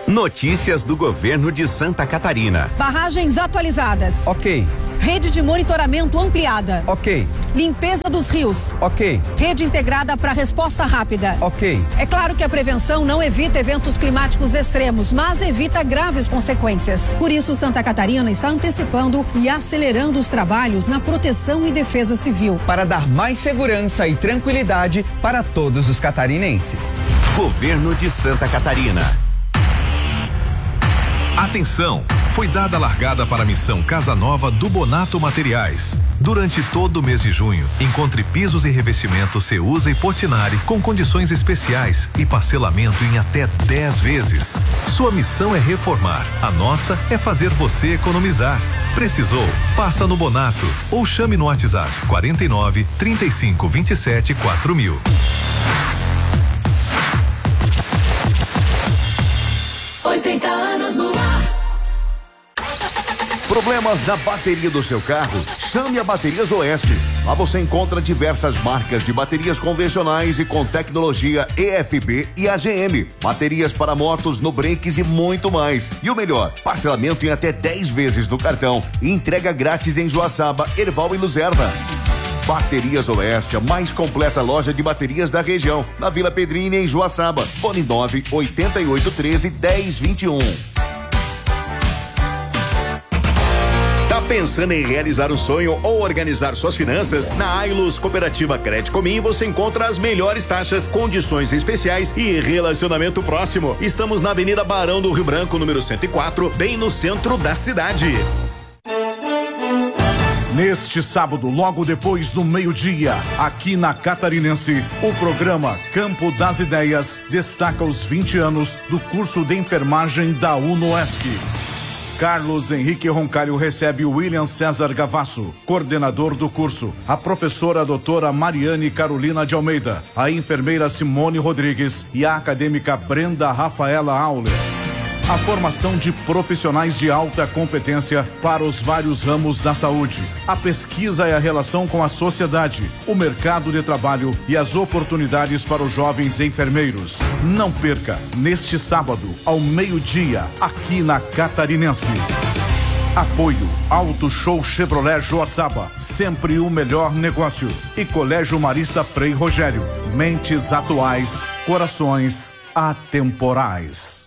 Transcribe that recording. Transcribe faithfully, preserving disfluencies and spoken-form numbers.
Notícias do governo de Santa Catarina. Barragens atualizadas. Ok. Rede de monitoramento ampliada. Ok. Limpeza dos rios. Ok. Rede integrada para resposta rápida. Ok. É claro que a prevenção não evita eventos climáticos extremos, mas evita graves consequências. Por isso, Santa Catarina está antecipando e acelerando os trabalhos na proteção e defesa civil. Para dar mais segurança e tranquilidade para todos os catarinenses. Governo de Santa Catarina. Atenção! Foi dada a largada para a missão Casa Nova do Bonato Materiais. Durante todo o mês de junho, encontre pisos e revestimentos Ceusa e Portinari com condições especiais e parcelamento em até dez vezes. Sua missão é reformar, a nossa é fazer você economizar. Precisou? Passa no Bonato ou chame no WhatsApp quarenta e nove, trinta e cinco, vinte e sete, quatro mil. oitenta anos no ar. Problemas na bateria do seu carro? Chame a Baterias Oeste. Lá você encontra diversas marcas de baterias convencionais e com tecnologia E F B e A G M. Baterias para motos, no brakes e muito mais. E o melhor, parcelamento em até dez vezes no cartão e entrega grátis em Joaçaba, Erval e Luzerna. Baterias Oeste, a mais completa loja de baterias da região, na Vila Pedrini, em Joaçaba. Fone nove oito oito, um três, dez, vinte e um. Tá pensando em realizar um sonho ou organizar suas finanças? Na Ailus Cooperativa Crédito Comim você encontra as melhores taxas, condições especiais e relacionamento próximo. Estamos na Avenida Barão do Rio Branco, número cento e quatro, bem no centro da cidade. Neste sábado, logo depois do meio-dia, aqui na Catarinense, o programa Campo das Ideias destaca os vinte anos do curso de enfermagem da UNOESC. Carlos Henrique Roncalho recebe William César Gavasso, coordenador do curso, a professora doutora Mariane Carolina de Almeida, a enfermeira Simone Rodrigues e a acadêmica Brenda Rafaela Auler. A formação de profissionais de alta competência para os vários ramos da saúde, a pesquisa e a relação com a sociedade, o mercado de trabalho e as oportunidades para os jovens enfermeiros. Não perca, neste sábado, ao meio-dia, aqui na Catarinense. Apoio Auto Show Chevrolet Joaçaba, sempre o melhor negócio. E Colégio Marista Frei Rogério, mentes atuais, corações atemporais.